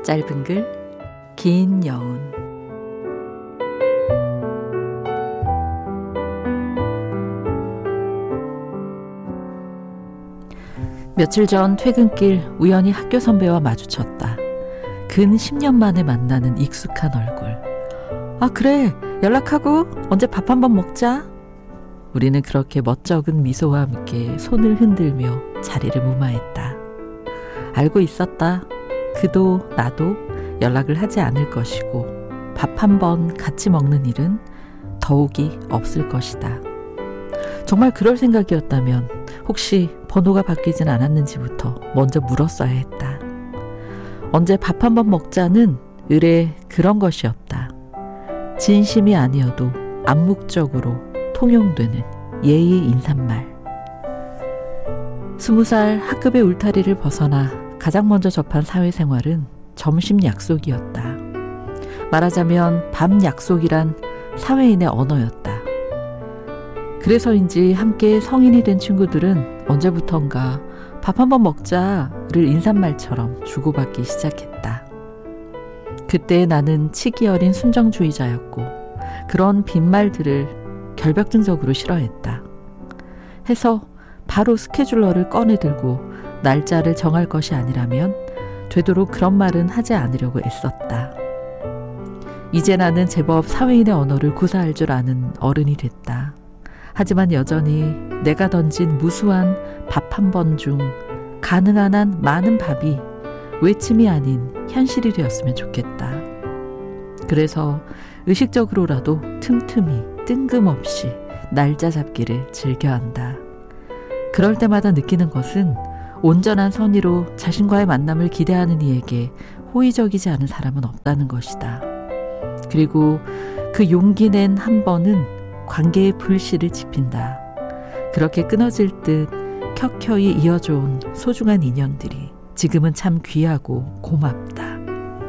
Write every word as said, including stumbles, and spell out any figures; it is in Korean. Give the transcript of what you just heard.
짧은 글, 긴 여운. 며칠 전 퇴근길 우연히 학교 선배와 마주쳤다. 근 십 년 만에 만나는 익숙한 얼굴. 아, 그래, 연락하고 언제 밥 한번 먹자. 우리는 그렇게 멋쩍은 미소와 함께 손을 흔들며 자리를 무마했다. 알고 있었다. 그도 나도 연락을 하지 않을 것이고 밥 한번 같이 먹는 일은 더욱이 없을 것이다. 정말 그럴 생각이었다면 혹시 번호가 바뀌진 않았는지부터 먼저 물었어야 했다. 언제 밥 한번 먹자는 의뢰 그런 것이었다. 진심이 아니어도 암묵적으로 통용되는 예의 인사말. 스무 살 학급의 울타리를 벗어나 가장 먼저 접한 사회생활은 점심 약속이었다. 말하자면 밤 약속이란 사회인의 언어였다. 그래서인지 함께 성인이 된 친구들은 언제부턴가 밥 한번 먹자를 인사말처럼 주고받기 시작했다. 그때 나는 치기 어린 순정주의자였고 그런 빈말들을 결벽증적으로 싫어했다. 해서 바로 스케줄러를 꺼내들고 날짜를 정할 것이 아니라면 되도록 그런 말은 하지 않으려고 애썼다. 이제 나는 제법 사회인의 언어를 구사할 줄 아는 어른이 됐다. 하지만 여전히 내가 던진 무수한 밥 한 번 중 가능한 한 많은 밥이 외침이 아닌 현실이 되었으면 좋겠다. 그래서 의식적으로라도 틈틈이 뜬금없이 날짜 잡기를 즐겨한다. 그럴 때마다 느끼는 것은 온전한 선의로 자신과의 만남을 기대하는 이에게 호의적이지 않은 사람은 없다는 것이다. 그리고 그 용기 낸 한 번은 관계의 불씨를 지핀다. 그렇게 끊어질 듯 켜켜이 이어져온 소중한 인연들이 지금은 참 귀하고 고맙다.